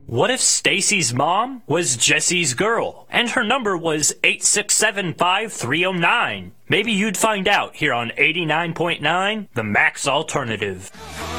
What if Stacy's mom was Jesse's girl, and her number was 8675309? Maybe you'd find out here on 89.9, The Max Alternative.